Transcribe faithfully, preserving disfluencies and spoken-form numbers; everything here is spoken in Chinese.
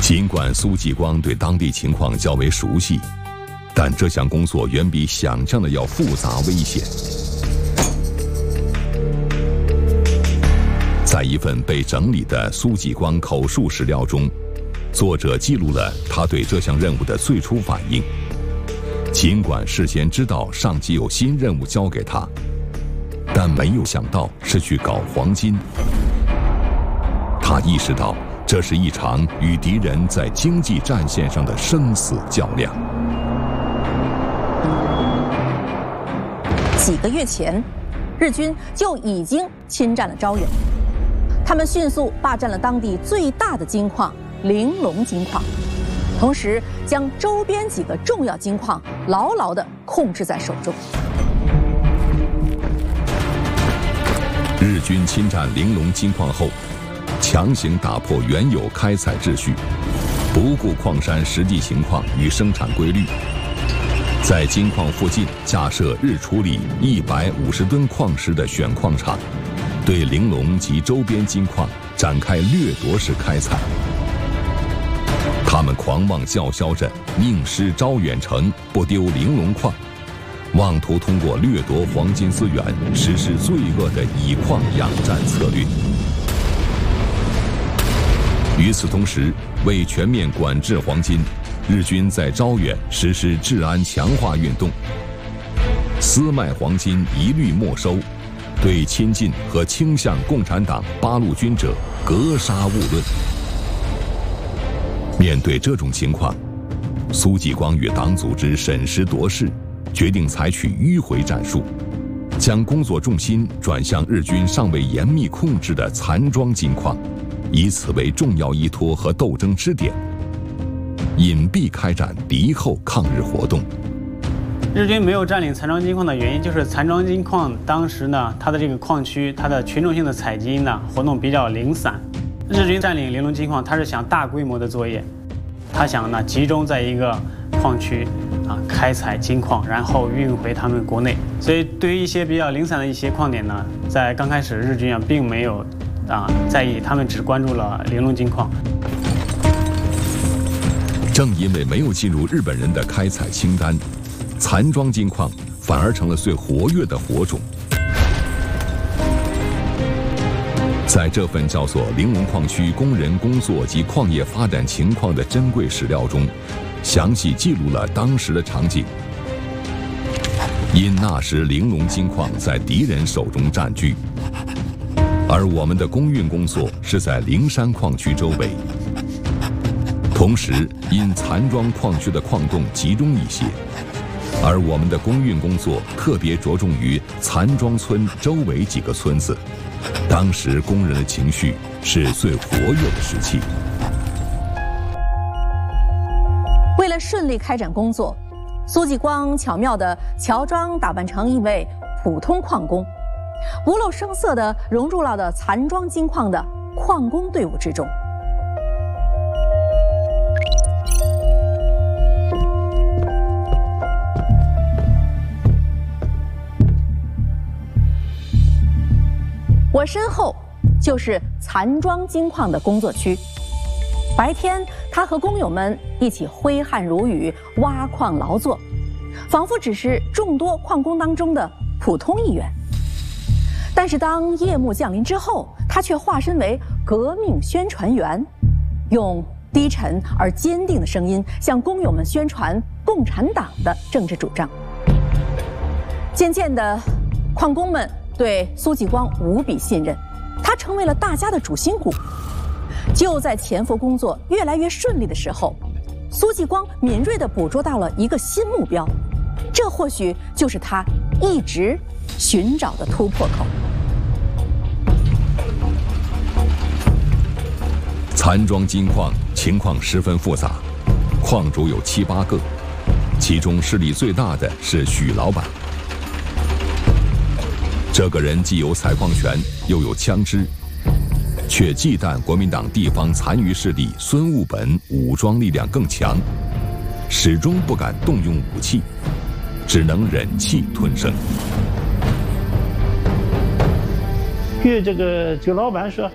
尽管苏继光对当地情况较为熟悉，但这项工作远比想象的要复杂危险。在一份被整理的苏继光口述史料中，作者记录了他对这项任务的最初反应。尽管事先知道上级有新任务交给他，但没有想到是去搞黄金。他意识到这是一场与敌人在经济战线上的生死较量。 几个月前，日军就已经侵占了招远，他们迅速霸占了当地最大的金矿玲珑金矿，同时将周边几个重要金矿牢牢地控制在手中。 日军侵占玲珑金矿后，强行打破原有开采秩序，不顾矿山实际情况与生产规律，在金矿附近架设日处理一百五十吨矿石的选矿场，对玲珑及周边金矿展开掠夺式开采。他们狂妄叫嚣着宁失招远城，不丢玲珑矿，妄图通过掠夺黄金资源实施罪恶的以矿养战策略。与此同时，为全面管制黄金，日军在招远实施治安强化运动，私卖黄金一律没收，对亲近和倾向共产党八路军者格杀勿论。面对这种情况，苏继光与党组织审时度势，决定采取迂回战术，将工作重心转向日军尚未严密控制的残庄金矿，以此为重要依托和斗争支点，隐蔽开展敌后抗日活动。 日军没有占领残庄金矿的原因，就是残庄金矿当时呢，它的这个矿区，它的群众性的采金呢活动比较零散。日军占领玲珑金矿，他是想大规模的作业，他想呢集中在一个矿区啊开采金矿，然后运回他们国内。所以对于一些比较零散的一些矿点呢，在刚开始日军啊并没有啊在意，他们只关注了玲珑金矿。 正因为没有进入日本人的开采清单，残庄金矿反而成了最活跃的火种。在这份叫做《玲珑矿区工人工作及矿业发展情况》的珍贵史料中，详细记录了当时的场景。因那时玲珑金矿在敌人手中占据，而我们的工运工作是在灵山矿区周围。同时，因残庄矿区的矿洞集中一些，而我们的工运工作特别着重于残庄村周围几个村子。当时工人的情绪是最活跃的时期。 为了顺利开展工作，苏继光巧妙地乔装打扮成一位普通矿工，不露声色地融入了的残庄金矿的矿工队伍之中。我身后就是残庄金矿的工作区。白天，他和工友们一起挥汗如雨，挖矿劳作，仿佛只是众多矿工当中的普通一员。但是当夜幕降临之后，他却化身为革命宣传员，用低沉而坚定的声音向工友们宣传共产党的政治主张。渐渐的，矿工们对苏继光无比信任，他成为了大家的主心骨。就在潜伏工作越来越顺利的时候，苏继光敏锐地捕捉到了一个新目标，这或许就是他一直寻找的突破口。 残庄金矿情况十分复杂，矿主有七八个，其中势力最大的是许老板。这个人既有采矿权，又有枪支，却忌惮国民党地方残余势力孙务本武装力量更强，始终不敢动用武器，只能忍气吞声。 据这个这个老板说，